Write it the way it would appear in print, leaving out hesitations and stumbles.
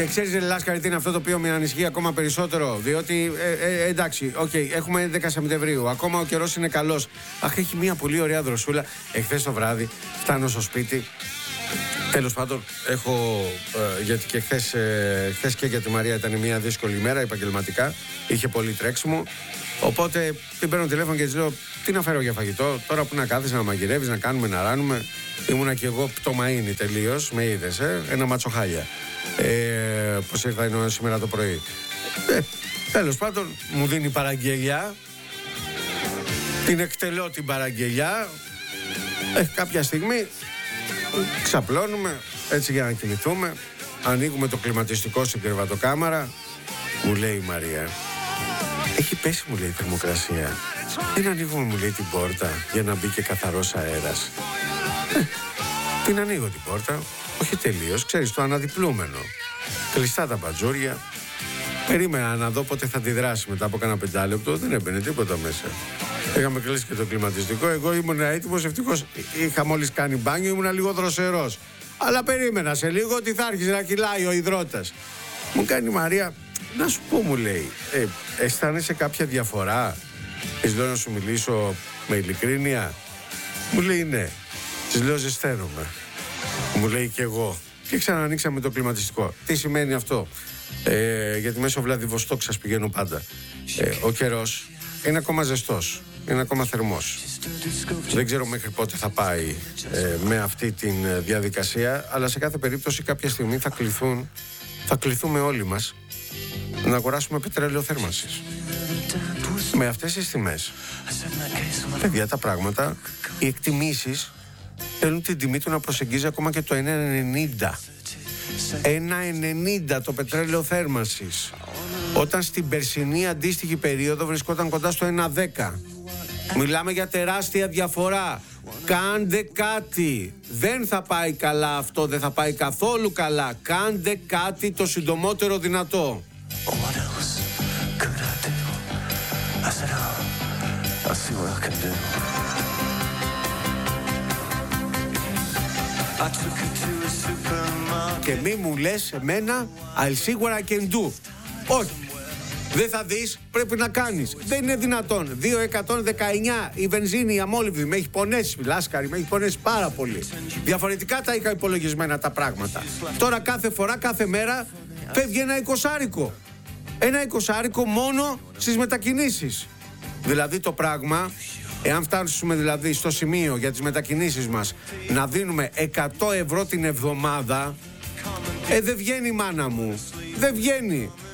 Και ξέρεις, Λάσκαρη, τι είναι αυτό το οποίο με ανησυχεί ακόμα περισσότερο? Διότι, εντάξει, έχουμε 11 Σεπτεμβρίου. Ακόμα ο καιρός είναι καλός. Αχ, έχει μια πολύ ωραία δροσούλα. Εχθές το βράδυ φτάνω στο σπίτι. Τέλος πάντων, γιατί και χθες και για τη Μαρία ήταν μια δύσκολη ημέρα επαγγελματικά. Είχε πολύ τρέξιμο. Οπότε την παίρνω τηλέφωνο και της λέω: τι να φέρω για φαγητό, τώρα που να κάθεσαι να μαγειρεύεις, να κάνουμε, να ράνουμε. Ήμουνα και εγώ πτωμαΐνη τελείως, με είδες, ένα ματσοχάλια. Πώς ήρθα σήμερα το πρωί. Τέλος πάντων, μου δίνει παραγγελιά. Την εκτελώ την παραγγελιά. Κάποια στιγμή ξαπλώνουμε έτσι για να κοιμηθούμε. Ανοίγουμε το κλιματιστικό στην κρεβατοκάμαρα. Μου λέει η Μαρία: έχει πέσει, μου λέει, η θερμοκρασία. Δεν ανοίγουμε, μου λέει, την πόρτα για να μπει και καθαρός αέρας. Την ανοίγω την πόρτα. Όχι τελείως, ξέρεις, το αναδιπλούμενο. Κλειστά τα μπατζούρια. Περίμενα να δω πότε θα αντιδράσει. Μετά από κάνα 5 λεπτό δεν έμπαινε τίποτα μέσα. Είχαμε κλείσει και το κλιματιστικό. Εγώ ήμουν έτοιμος, ευτυχώς είχα μόλις κάνει μπάνιο, ήμουν λίγο δροσερός. Αλλά περίμενα σε λίγο ότι θα άρχισε να κυλάει ο υδρότας. Μου κάνει η Μαρία: να σου πω, μου λέει, αισθάνεσαι κάποια διαφορά? Της λέω να σου μιλήσω με ειλικρίνεια. Μου λέει ναι. Της λέω ζεσταίνομαι. Μου λέει και εγώ. Και ξανανοίξαμε το κλιματιστικό. Τι σημαίνει αυτό? Γιατί μέσω Βλαδιβοστόκ σας πηγαίνω πάντα. Ο καιρός είναι ακόμα ζεστός, είναι ακόμα θερμός. Δεν ξέρω μέχρι πότε θα πάει με αυτή τη διαδικασία, αλλά σε κάθε περίπτωση κάποια στιγμή θα κληθούμε όλοι μας να αγοράσουμε πετρέλαιο θέρμανσης. Με αυτές τις τιμές, παιδιά, τα πράγματα, οι εκτιμήσεις θέλουν την τιμή του να προσεγγίζει ακόμα και το 1,90. 1,90 το πετρέλαιο θέρμανσης, όταν στην περσινή αντίστοιχη περίοδο βρισκόταν κοντά στο 1,10. Μιλάμε για τεράστια διαφορά. Κάντε κάτι. Δεν θα πάει καλά αυτό, δεν θα πάει καθόλου καλά. Κάντε κάτι το συντομότερο δυνατό. Και μη μου λες εμένα I'll see what I can do. Όχι, δεν θα δεις, πρέπει να κάνεις. Δεν είναι δυνατόν. 2,119 η βενζίνη, η αμόλυβδη. Με έχει πονέσει, Λάσκαρη, με έχει πονέσει πάρα πολύ. Διαφορετικά τα είχα υπολογισμένα τα πράγματα. Τώρα κάθε φορά, κάθε μέρα φεύγει ένα 20άρικο. Ένα 20άρικο μόνο στις μετακινήσεις. Δηλαδή το πράγμα, εάν φτάσουμε δηλαδή στο σημείο για τις μετακινήσεις μας να δίνουμε 100 ευρώ την εβδομάδα, δεν βγαίνει, μάνα μου. Δεν βγαίνει.